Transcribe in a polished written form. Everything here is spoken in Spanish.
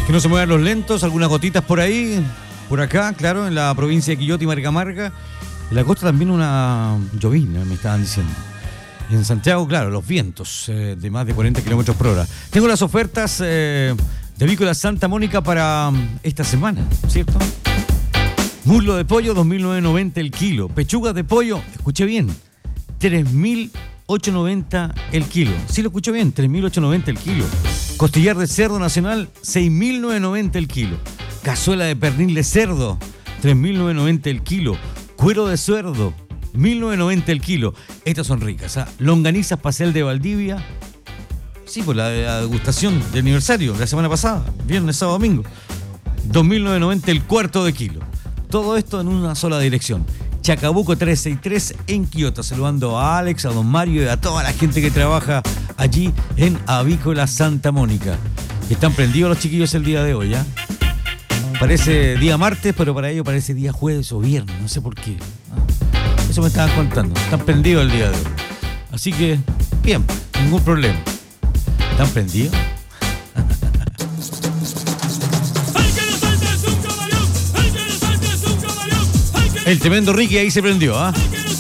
Que no se muevan los lentos, algunas gotitas por ahí, por acá, claro, en la provincia de Quillota y Marcamarca. En la costa también una llovina, me estaban diciendo. En Santiago, claro, los vientos de más de 40 kilómetros por hora. Tengo las ofertas de Avícola Santa Mónica para esta semana, ¿cierto? Muslo de pollo, 2.990 el kilo. Pechugas de pollo, escuché bien, 3.890 el kilo. Sí lo escucho bien, 3.890 el kilo. Costillar de cerdo nacional, 6.990 el kilo. Cazuela de pernil de cerdo, 3.990 el kilo. Cuero de cerdo, 1.990 el kilo. Estas son ricas, ¿ah? Longanizas pastel de Valdivia. Sí, pues la degustación de aniversario de la semana pasada, viernes, sábado, domingo. 2.990 el cuarto de kilo. Todo esto en una sola dirección. Chacabuco 363 en Quillota. Saludando a Alex, a don Mario y a toda la gente que trabaja allí en Avícola Santa Mónica. Están prendidos los chiquillos el día de hoy, ¿ya? Parece día martes, pero para ellos parece día jueves o viernes, no sé por qué. Eso me estaban contando. Están prendidos el día de hoy. Así que, bien, ningún problema. ¿Están prendidos? El tremendo Ricky ahí se prendió, ¿ah?